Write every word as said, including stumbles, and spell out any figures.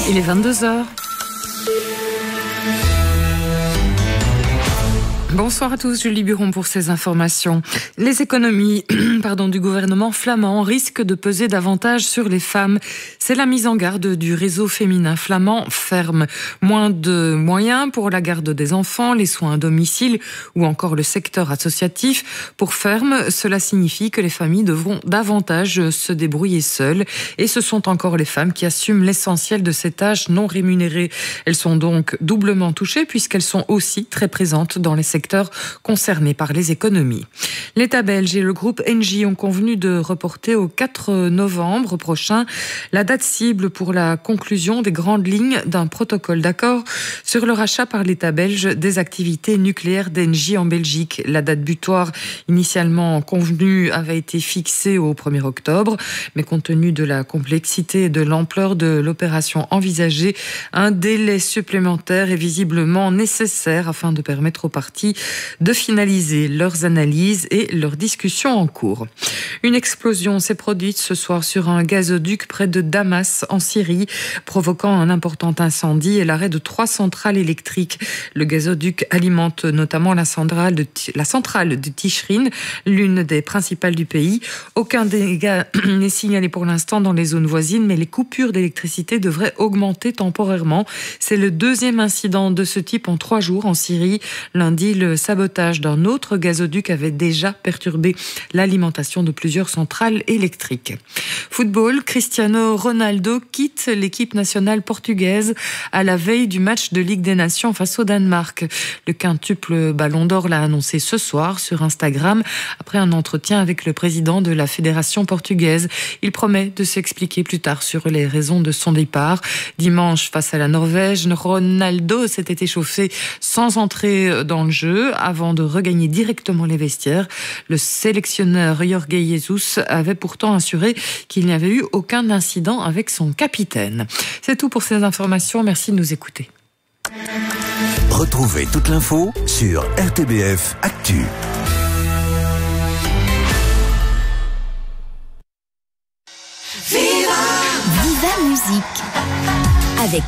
Il est vingt-deux heures. Bonsoir à tous, Julie Buron pour ces informations. Les économies pardon, du gouvernement flamand risquent de peser davantage sur les femmes. C'est la mise en garde du réseau féminin flamand Ferme. Moins de moyens pour la garde des enfants, les soins à domicile ou encore le secteur associatif. Pour Ferme, cela signifie que les familles devront davantage se débrouiller seules. Et ce sont encore les femmes qui assument l'essentiel de ces tâches non rémunérées. Elles sont donc doublement touchées puisqu'elles sont aussi très présentes dans les secteurs concernés par les économies. L'État belge et le groupe Engie ont convenu de reporter au quatre novembre prochain la date cible pour la conclusion des grandes lignes d'un protocole d'accord sur le rachat par l'État belge des activités nucléaires d'Engie en Belgique. La date butoir initialement convenue avait été fixée au premier octobre, mais compte tenu de la complexité et de l'ampleur de l'opération envisagée, un délai supplémentaire est visiblement nécessaire afin de permettre aux parties de finaliser leurs analyses et leurs discussions en cours. Une explosion s'est produite ce soir sur un gazoduc près de Damas en Syrie, provoquant un important incendie et l'arrêt de trois centrales électriques. Le gazoduc alimente notamment la centrale de, la centrale de Tichrin, l'une des principales du pays. Aucun dégât n'est signalé pour l'instant dans les zones voisines, mais les coupures d'électricité devraient augmenter temporairement. C'est le deuxième incident de ce type en trois jours en Syrie. Lundi, le sabotage d'un autre gazoduc avait déjà perturbé l'alimentation de plusieurs centrales électriques. Football, Cristiano Ronaldo quitte l'équipe nationale portugaise à la veille du match de Ligue des Nations face au Danemark. Le quintuple Ballon d'Or l'a annoncé ce soir sur Instagram après un entretien avec le président de la fédération portugaise. Il promet de s'expliquer plus tard sur les raisons de son départ. Dimanche, face à la Norvège, Ronaldo s'était échauffé sans entrer dans le jeu avant de regagner directement les vestiaires. Le sélectionneur Jorge Jesus avait pourtant assuré qu'il n'y avait eu aucun incident avec son capitaine. C'est tout pour ces informations. Merci de nous écouter. Retrouvez toute l'info sur R T B F Actu. Viva Musique.